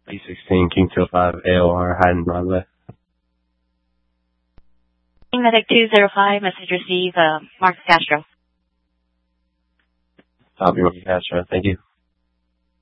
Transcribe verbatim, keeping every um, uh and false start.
B sixteen, King two oh five, A O R, Haddon Broadway. Medic two zero five, message received, uh, Mark Castro. Copy, Mark Castro. Thank you.